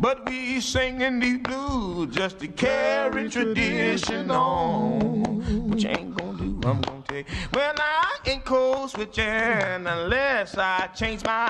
But we singing these blues just to carry tradition on. What you ain't gonna do, I'm gonna tell you. Well, I ain't cold switching unless I change my